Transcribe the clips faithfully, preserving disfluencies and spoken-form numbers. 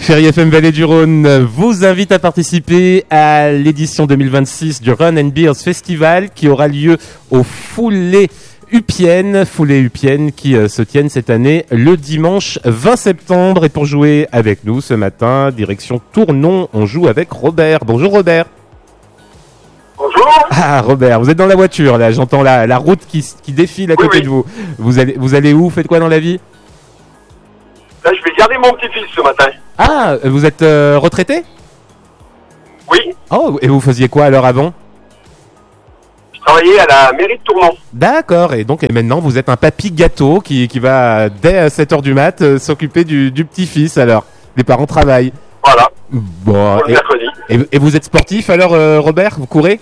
Chérie F M Vallée du Rhône vous invite à participer à l'édition deux mille vingt-six du Run and Beers Festival qui aura lieu au Foulée Upienne, Foulée Upienne qui euh, se tiennent cette année le dimanche vingt septembre. Et pour jouer avec nous ce matin, direction Tournon, on joue avec Robert. Bonjour Robert. Bonjour. Ah Robert, vous êtes dans la voiture là, j'entends la, la route qui, qui défile à oui, côté oui. de vous. Vous allez, vous allez où? Faites quoi dans la vie? Là, je vais garder mon petit-fils ce matin. Ah, vous êtes euh, retraité? Oui, Oh, et vous faisiez quoi alors avant? je travaillais à la mairie de Tournon. D'accord, et donc et maintenant vous êtes un papy gâteau qui, qui va dès sept heures du mat euh, s'occuper du, du petit-fils alors. Les parents travaillent. Voilà, Bon, pour le et, mercredi. et, et vous êtes sportif alors euh, Robert? Vous courez?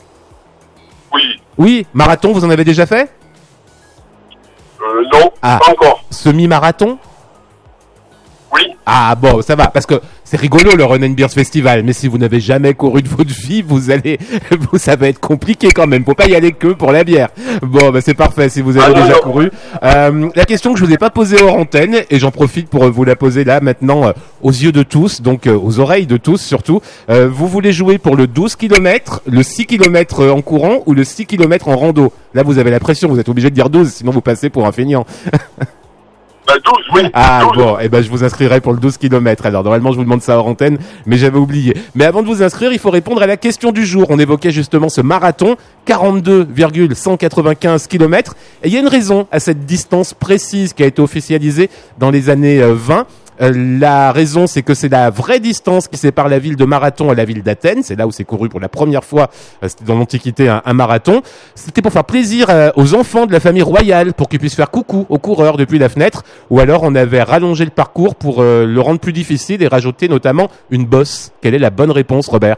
Oui, Oui, marathon, vous en avez déjà fait? euh, non, Ah. pas encore. Semi-marathon? Oui, Ah bon, ça va, parce que c'est rigolo le Run and Beers Festival, mais si vous n'avez jamais couru de votre vie, vous allez, vous, ça va être compliqué quand même. Faut pas y aller que pour la bière. Bon, bah c'est parfait si vous avez Ah non, déjà non. couru. Euh, la question que je vous ai pas posée hors antenne, et j'en profite pour vous la poser là maintenant euh, aux yeux de tous, donc euh, aux oreilles de tous surtout. Euh, vous voulez jouer pour le douze kilomètres, le six kilomètres en courant ou le six kilomètres en rando? Là, vous avez la pression, vous êtes obligé de dire douze, sinon vous passez pour un feignant. bah douze, oui. Ah douze. bon, eh ben je vous inscrirai pour le douze kilomètres. Alors normalement je vous demande ça hors antenne, mais j'avais oublié. Mais avant de vous inscrire, il faut répondre à la question du jour. On évoquait justement ce marathon, quarante-deux virgule cent quatre-vingt-quinze kilomètres. Et il y a une raison à cette distance précise qui a été officialisée dans les années euh, vingt. Euh, la raison, c'est que c'est la vraie distance qui sépare la ville de Marathon à la ville d'Athènes. C'est là où c'est couru pour la première fois. Euh, c'était dans l'Antiquité un, un marathon. C'était pour faire plaisir euh, aux enfants de la famille royale, pour qu'ils puissent faire coucou aux coureurs depuis la fenêtre. Ou alors on avait rallongé le parcours pour euh, le rendre plus difficile et rajouter notamment une bosse. Quelle est la bonne réponse, Robert?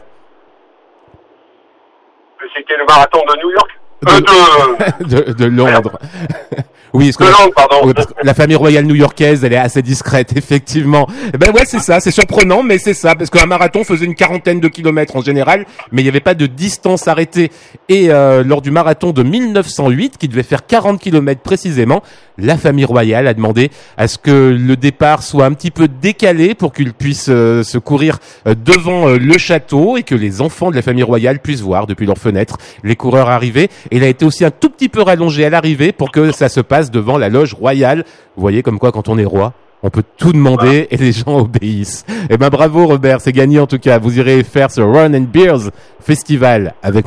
C'était le marathon de New York. Euh, de... de, de Londres. Oui, est-ce que de la, Londres, pardon. oui, parce que la famille royale new-yorkaise, elle est assez discrète, effectivement. Eh ben ouais, c'est ça, c'est surprenant, mais c'est ça, parce qu'un marathon faisait une quarantaine de kilomètres en général, mais il n'y avait pas de distance arrêtée. Et euh, lors du marathon de mille neuf cent huit, qui devait faire quarante kilomètres précisément, la famille royale a demandé à ce que le départ soit un petit peu décalé pour qu'il puisse euh, se courir euh, devant euh, le château et que les enfants de la famille royale puissent voir depuis leurs fenêtres les coureurs arriver. Et il a été aussi un tout petit peu rallongé à l'arrivée pour que ça se passe devant la loge royale. Vous voyez comme quoi quand on est roi, on peut tout demander et les gens obéissent. Eh ben bravo Robert, c'est gagné en tout cas. Vous irez faire ce Run and Beers Festival avec